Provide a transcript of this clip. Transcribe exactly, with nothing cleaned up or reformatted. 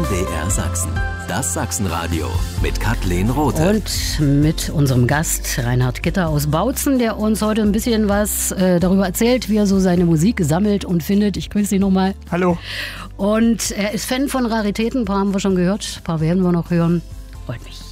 D R Sachsen. Das Sachsenradio mit Kathleen Rothe. Und mit unserem Gast Reinhard Gitter aus Bautzen, der uns heute ein bisschen was äh, darüber erzählt, wie er so seine Musik sammelt und findet. Ich grüße Sie nochmal. Hallo. Und er ist Fan von Raritäten. Ein paar haben wir schon gehört, ein paar werden wir noch hören. Freut mich.